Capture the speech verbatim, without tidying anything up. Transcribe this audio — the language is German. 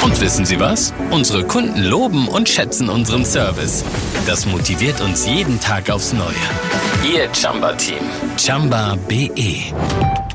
Und wissen Sie was? Unsere Kunden loben und schätzen unseren Service. Das motiviert uns jeden Tag aufs Neue. Ihr Chumba-Team. Chumba punkt de.